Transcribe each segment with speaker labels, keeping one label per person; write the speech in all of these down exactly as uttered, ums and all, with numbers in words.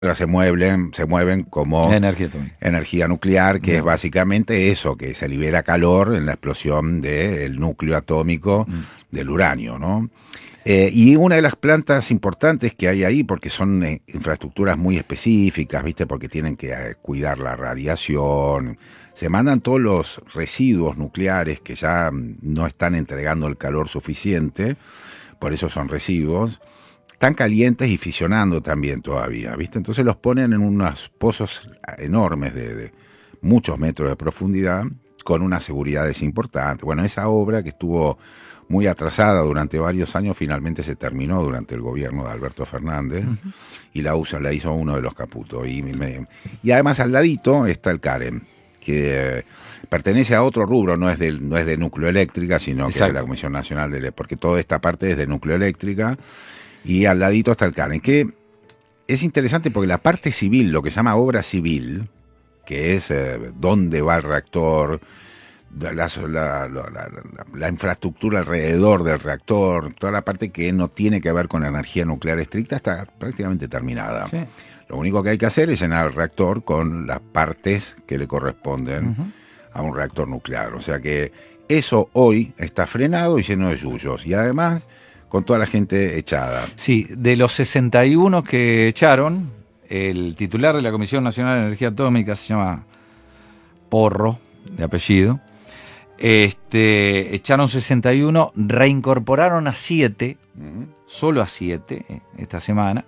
Speaker 1: se mueven, se mueven como
Speaker 2: energía atómica.
Speaker 1: energía nuclear, que
Speaker 2: no.
Speaker 1: es básicamente eso, que se libera calor en la explosión del núcleo atómico mm. del uranio, ¿no? Eh, y una de las plantas importantes que hay ahí, porque son eh, infraestructuras muy específicas, ¿viste? Porque tienen que eh, cuidar la radiación, se mandan todos los residuos nucleares que ya no están entregando el calor suficiente, por eso son residuos, están calientes y fisionando también todavía, ¿viste? Entonces los ponen en unos pozos enormes de, de muchos metros de profundidad, con unas seguridades importantes. Bueno, esa obra que estuvo muy atrasada durante varios años, finalmente se terminó durante el gobierno de Alberto Fernández, uh-huh. y la, usa, la hizo uno de los Caputo. Y, me, y además al ladito está el CAREM, que eh, pertenece a otro rubro, no es, del, no es de núcleo eléctrica, sino Exacto. que es de la Comisión Nacional de... Porque toda esta parte es de núcleo eléctrica, y al ladito está el CAREM, que es interesante porque la parte civil, lo que se llama obra civil, que es eh, dónde va el reactor, la, la, la, la, la infraestructura alrededor del reactor, toda la parte que no tiene que ver con energía nuclear estricta, está prácticamente terminada. Sí. Lo único que hay que hacer es llenar el reactor con las partes que le corresponden uh-huh. a un reactor nuclear. O sea que eso hoy está frenado y lleno de yuyos. Y además, con toda la gente echada.
Speaker 2: Sí, de los sesenta y uno que echaron, el titular de la Comisión Nacional de Energía Atómica se llama Porro, de apellido. Este, echaron sesenta y uno, reincorporaron a siete, uh-huh. solo a siete esta semana.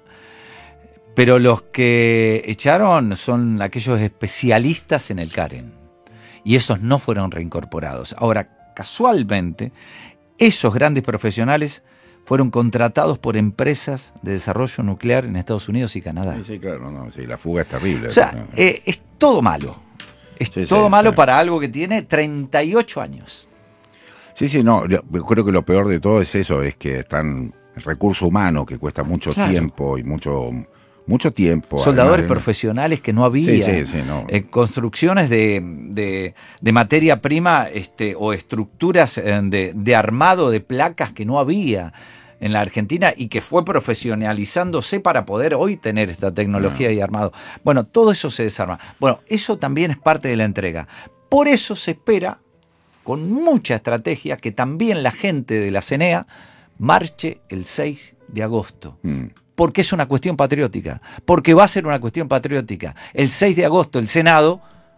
Speaker 2: Pero los que echaron son aquellos especialistas en el CAREM. Y esos no fueron reincorporados. Ahora, casualmente, esos grandes profesionales fueron contratados por empresas de desarrollo nuclear en Estados Unidos y Canadá.
Speaker 1: Sí, sí, claro, no, sí, la fuga es terrible.
Speaker 2: O sea, eh, es todo malo. Es sí, todo sí, malo sí. para algo que tiene treinta y ocho años.
Speaker 1: Sí, sí, no, yo creo que lo peor de todo es eso, es que están el recurso humano, que cuesta mucho claro. tiempo y mucho... Mucho tiempo.
Speaker 2: Soldadores
Speaker 1: además,
Speaker 2: profesionales que no había.
Speaker 1: Sí, sí, sí, no.
Speaker 2: eh, construcciones de, de, de materia prima este, o estructuras de, de armado de placas que no había en la Argentina y que fue profesionalizándose para poder hoy tener esta tecnología no. y armado. Bueno, todo eso se desarma. Bueno, eso también es parte de la entrega. Por eso se espera, con mucha estrategia, que también la gente de la C N E A marche el seis de agosto. Mm. Porque es una cuestión patriótica, porque va a ser una cuestión patriótica. El seis de agosto el Senado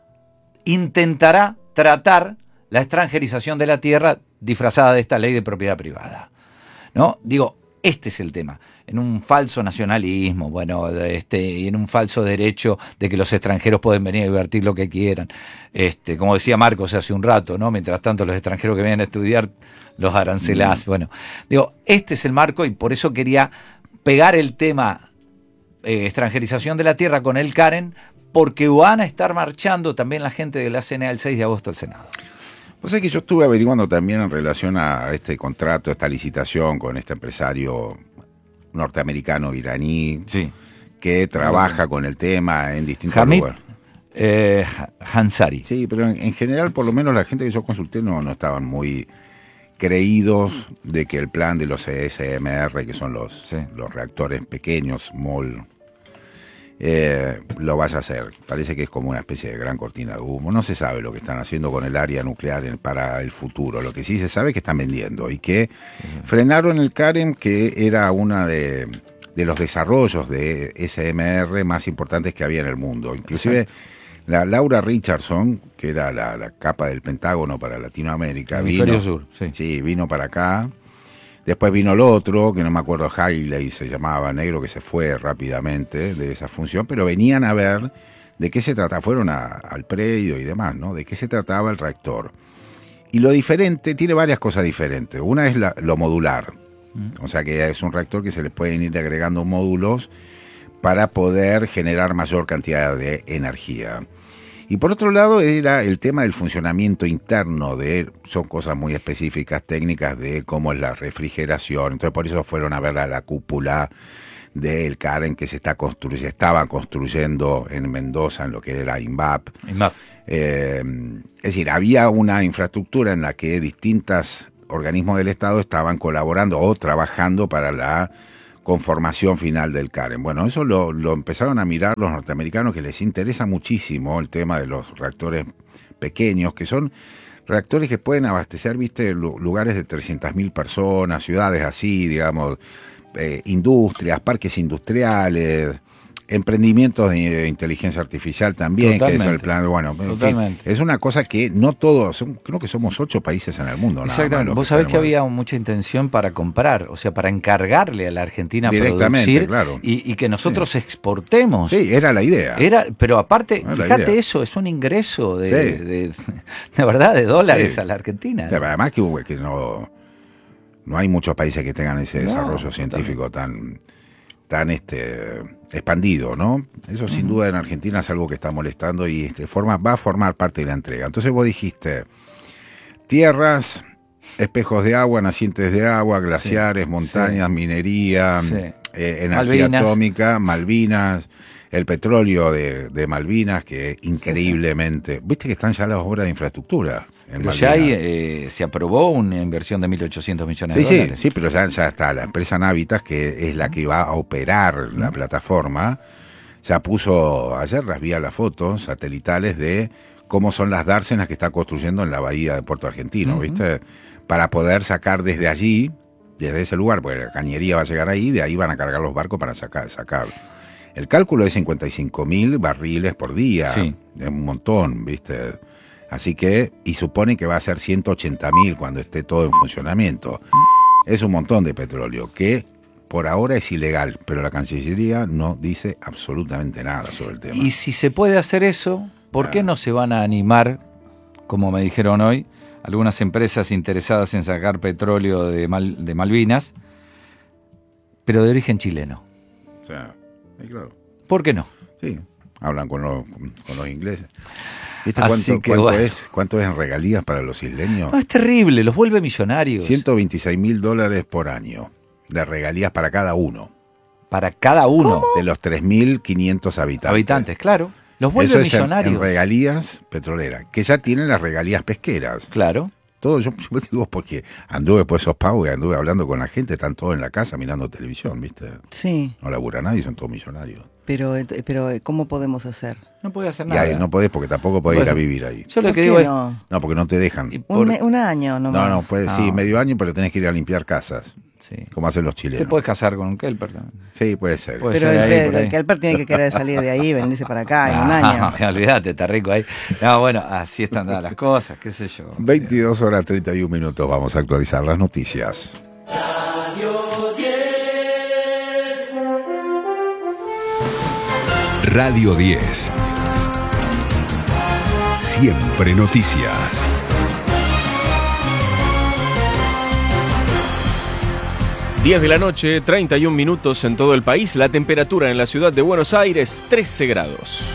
Speaker 2: intentará tratar la extranjerización de la tierra disfrazada de esta ley de propiedad privada, ¿no? Digo, este es el tema. En un falso nacionalismo, bueno, este, y en un falso derecho de que los extranjeros pueden venir a invertir lo que quieran. Este, como decía Marcos hace un rato, ¿no? Mientras tanto los extranjeros que vienen a estudiar los arancelás. Mm. Bueno, digo, este es el marco y por eso quería pegar el tema eh, extranjerización de la tierra con el CAREM, porque van a estar marchando también la gente de la C N E A el seis de agosto al Senado.
Speaker 1: Vos sabés que yo estuve averiguando también en relación a este contrato, esta licitación con este empresario norteamericano iraní,
Speaker 2: sí.
Speaker 1: que trabaja con el tema en distintos
Speaker 2: Hamid,
Speaker 1: lugares.
Speaker 2: Eh, Hansari.
Speaker 1: Sí, pero en, en general, por lo menos la gente que yo consulté no, no estaban muy creídos de que el plan de los C S M R, que son los, sí. los reactores pequeños, small, eh, lo vaya a hacer. Parece que es como una especie de gran cortina de humo. No se sabe lo que están haciendo con el área nuclear para el futuro. Lo que sí se sabe es que están vendiendo y que uh-huh. frenaron el CAREM, que era una de, de los desarrollos de S M R más importantes que había en el mundo. Inclusive Exacto. la Laura Richardson, que era la, la capa del Pentágono para Latinoamérica,
Speaker 2: el
Speaker 1: vino,
Speaker 2: sur, sí.
Speaker 1: sí, vino para acá. Después vino el otro, que no me acuerdo, Haley se llamaba, negro, que se fue rápidamente de esa función, pero venían a ver de qué se trataba, fueron a, al predio y demás, ¿no? De qué se trataba el reactor. Y lo diferente, tiene varias cosas diferentes. Una es la, lo modular, mm. o sea que es un reactor que se le pueden ir agregando módulos para poder generar mayor cantidad de energía. Y por otro lado era el tema del funcionamiento interno, de son cosas muy específicas, técnicas de cómo es la refrigeración. Entonces por eso fueron a ver a la cúpula del CAREM que se está constru- se estaba construyendo en Mendoza, en lo que era INVAP.
Speaker 2: INVAP.
Speaker 1: Eh, es decir, había una infraestructura en la que distintos organismos del Estado estaban colaborando o trabajando para la conformación final del Karen. Bueno, eso lo, lo empezaron a mirar los norteamericanos, que les interesa muchísimo el tema de los reactores pequeños, que son reactores que pueden abastecer, viste, lugares de trescientas mil personas, ciudades así, digamos, eh, industrias, parques industriales, emprendimientos de inteligencia artificial también,
Speaker 2: Totalmente.
Speaker 1: que es el plan, bueno, en fin, es una cosa que no todos, son, creo que somos ocho países en el mundo.
Speaker 2: Exactamente, vos sabés que había mucha intención para comprar, o sea, para encargarle a la Argentina a producir,
Speaker 1: claro.
Speaker 2: y, y que nosotros sí. exportemos.
Speaker 1: Sí, era la idea.
Speaker 2: Era, pero aparte,
Speaker 1: era
Speaker 2: fíjate eso, es un ingreso de, sí. de, de, de verdad, de dólares sí. a la Argentina.
Speaker 1: O sea, además que, que no, no hay muchos países que tengan ese no, desarrollo científico tan... tan este expandido, ¿no? Eso sin duda en Argentina es algo que está molestando y este, forma, va a formar parte de la entrega. Entonces vos dijiste tierras, espejos de agua, nacientes de agua, glaciares, sí, montañas, sí. minería, sí. Eh, energía Malvinas. atómica, Malvinas, el petróleo de, de Malvinas, que increíblemente... Sí, sí. Viste que están ya las obras de infraestructura.
Speaker 2: Pero ya hay, eh, se aprobó una inversión de mil ochocientos millones
Speaker 1: sí,
Speaker 2: de dólares.
Speaker 1: Sí, sí, pero ya, ya está. La empresa Navitas, que es la que va a operar la plataforma, ya puso, ayer las vi a las fotos satelitales de cómo son las dársenas que está construyendo en la bahía de Puerto Argentino, uh-huh. ¿viste? Para poder sacar desde allí, desde ese lugar, porque la cañería va a llegar ahí, de ahí van a cargar los barcos para sacar, sacar. El cálculo es cincuenta y cinco mil barriles por día, sí. es un montón, ¿viste? Así que, y supone que va a ser ciento ochenta mil cuando esté todo en funcionamiento. Es un montón de petróleo que por ahora es ilegal, pero la Cancillería no dice absolutamente nada sobre el tema.
Speaker 2: Y si se puede hacer eso, ¿por ah. qué no se van a animar, como me dijeron hoy, algunas empresas interesadas en sacar petróleo de, Mal, de Malvinas, pero de origen chileno?
Speaker 1: O sea, sí, claro.
Speaker 2: ¿Por qué no?
Speaker 1: Sí, hablan con los, con los ingleses. ¿Viste
Speaker 2: Así
Speaker 1: cuánto,
Speaker 2: que,
Speaker 1: cuánto,
Speaker 2: bueno.
Speaker 1: es, cuánto es en regalías para los isleños?
Speaker 2: No, es terrible, los vuelve millonarios.
Speaker 1: ciento veintiséis mil dólares por año de regalías para cada uno.
Speaker 2: ¿Para cada uno?
Speaker 1: ¿Cómo? De los tres mil quinientos habitantes.
Speaker 2: Habitantes, claro. Los vuelve
Speaker 1: Eso es
Speaker 2: millonarios.
Speaker 1: En, en regalías petroleras, que ya tienen las regalías pesqueras.
Speaker 2: Claro.
Speaker 1: Todo, yo, yo digo porque anduve por esos pagos y anduve hablando con la gente, están todos en la casa mirando televisión, ¿viste?
Speaker 3: Sí.
Speaker 1: No labura nadie, son todos millonarios.
Speaker 3: Pero, pero ¿cómo podemos hacer?
Speaker 2: No podés hacer
Speaker 1: Y
Speaker 2: nada.
Speaker 1: ahí no podés porque tampoco podés ir a vivir ahí.
Speaker 2: Yo lo
Speaker 3: ¿Por
Speaker 2: que
Speaker 3: qué
Speaker 2: digo es...
Speaker 3: no?
Speaker 1: No, porque no te dejan.
Speaker 2: por-
Speaker 3: Un, me- un año nomás.
Speaker 1: No, no, puede, sí,
Speaker 3: No.
Speaker 1: medio año, pero tenés que ir a limpiar casas,
Speaker 2: Sí.
Speaker 1: como hacen los
Speaker 2: Te
Speaker 1: chilenos.
Speaker 2: puedes casar con un Kelper también.
Speaker 1: Sí, puede ser.
Speaker 2: Puede
Speaker 3: Pero
Speaker 2: ser
Speaker 3: el,
Speaker 2: ahí,
Speaker 3: el,
Speaker 2: por ahí.
Speaker 3: el Kelper tiene que querer salir de ahí y venirse para acá en un
Speaker 2: No,
Speaker 3: año.
Speaker 2: olvídate, está rico ahí. No, bueno, así están dadas las cosas, qué sé yo.
Speaker 1: veintidós horas treinta y un minutos, vamos a actualizar las noticias.
Speaker 4: Radio diez. Siempre noticias.
Speaker 5: diez de la noche, treinta y un minutos en todo el país. La temperatura en la ciudad de Buenos Aires, trece grados.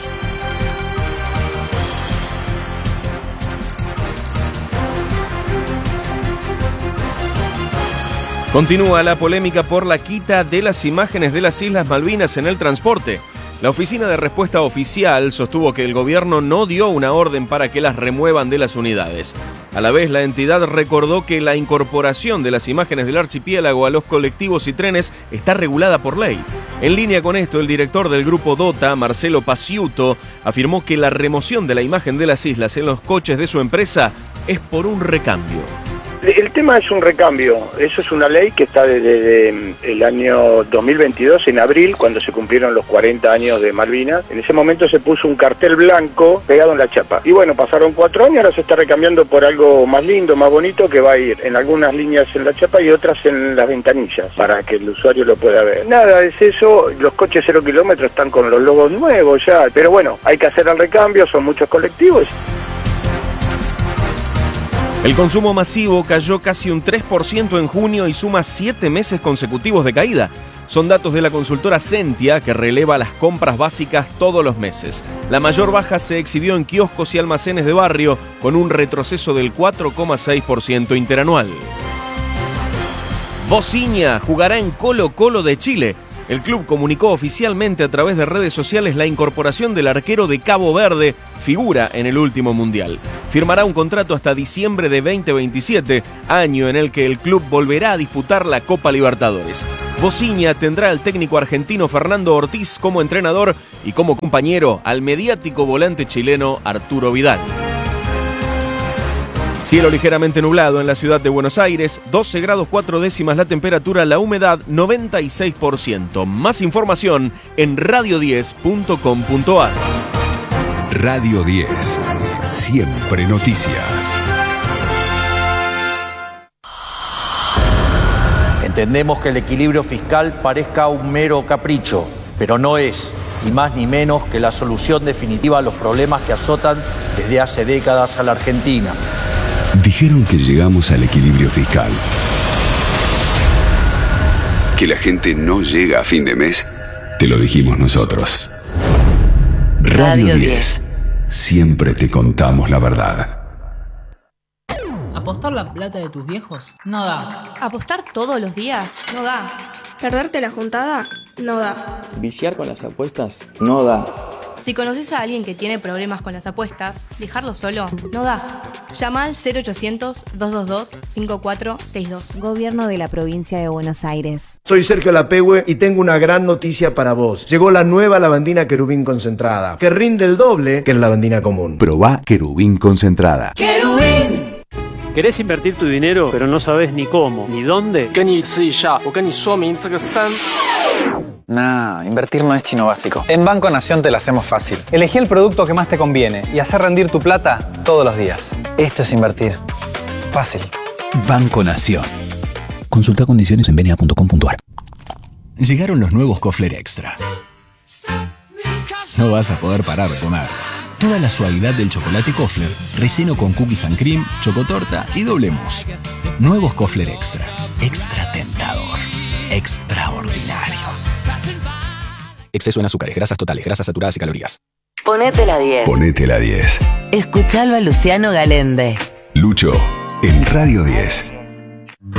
Speaker 5: Continúa la polémica por la quita de las imágenes de las Islas Malvinas en el transporte. La Oficina de Respuesta Oficial sostuvo que el gobierno no dio una orden para que las remuevan de las unidades. A la vez, la entidad recordó que la incorporación de las imágenes del archipiélago a los colectivos y trenes está regulada por ley. En línea con esto, el director del grupo DOTA, Marcelo Paciuto, afirmó que la remoción de la imagen de las islas en los coches de su empresa es por un recambio.
Speaker 6: El tema es un recambio, eso es una ley que está desde, desde el año dos mil veintidós, en abril, cuando se cumplieron los cuarenta años de Malvinas. En ese momento se puso un cartel blanco pegado en la chapa. Y bueno, pasaron cuatro años, ahora se está recambiando por algo más lindo, más bonito, que va a ir en algunas líneas en la chapa y otras en las ventanillas, para que el usuario lo pueda ver. Nada, es eso, los coches cero kilómetros están con los logos nuevos ya, pero bueno, hay que hacer el recambio, son muchos colectivos.
Speaker 5: El consumo masivo cayó casi un tres por ciento en junio y suma siete meses consecutivos de caída. Son datos de la consultora Sentia, que releva las compras básicas todos los meses. La mayor baja se exhibió en kioscos y almacenes de barrio, con un retroceso del cuatro coma seis por ciento interanual. Vociña jugará en Colo-Colo de Chile. El club comunicó oficialmente a través de redes sociales la incorporación del arquero de Cabo Verde, figura en el último mundial. Firmará un contrato hasta diciembre de veinte veintisiete, año en el que el club volverá a disputar la Copa Libertadores. Bociña tendrá al técnico argentino Fernando Ortiz como entrenador y como compañero al mediático volante chileno Arturo Vidal. Cielo ligeramente nublado en la ciudad de Buenos Aires, doce grados cuatro décimas la temperatura, la humedad noventa y seis por ciento. Más información en radio diez punto com punto a r.
Speaker 4: Radio diez, siempre noticias.
Speaker 7: Entendemos que el equilibrio fiscal parezca un mero capricho, pero no es, ni más ni menos, que la solución definitiva a los problemas que azotan desde hace décadas a la Argentina.
Speaker 4: Dijeron que llegamos al equilibrio fiscal. Que la gente no llega a fin de mes, te lo dijimos nosotros. Radio diez, siempre te contamos la verdad.
Speaker 8: ¿Apostar la plata de tus viejos? No da.
Speaker 9: ¿Apostar todos los días? No da.
Speaker 10: ¿Perderte la juntada? No da.
Speaker 11: ¿Viciar con las apuestas? No da.
Speaker 9: Si conoces a alguien que tiene problemas con las apuestas, dejarlo solo no da. Llama al cero ochocientos, dos dos dos, cinco cuatro seis dos.
Speaker 12: Gobierno de la Provincia de Buenos Aires.
Speaker 13: Soy Sergio Lapehue y tengo una gran noticia para vos. Llegó la nueva lavandina Querubín concentrada, que rinde el doble que la lavandina común.
Speaker 4: Probá Querubín concentrada.
Speaker 14: ¡Querubín! ¿Querés invertir tu dinero, pero no sabes ni cómo, ni dónde?
Speaker 15: Nah, invertir no es chino básico. En Banco Nación te la hacemos fácil. Elegí el producto que más te conviene y hacer rendir tu plata todos los días. Esto es invertir. Fácil.
Speaker 16: Banco Nación. Consulta condiciones en b n a punto com punto a r. Llegaron los nuevos Kofler Extra. No vas a poder parar de comer. Toda la suavidad del chocolate Kofler, relleno con cookies and cream, chocotorta y doble mousse. Nuevos Kofler Extra. Extra tentador. Extraordinario. Exceso en azúcares, grasas totales, grasas saturadas y calorías.
Speaker 17: Ponete la diez.
Speaker 4: Ponete la diez.
Speaker 17: Escuchalo a Luciano Galende.
Speaker 4: Lucho, en Radio diez.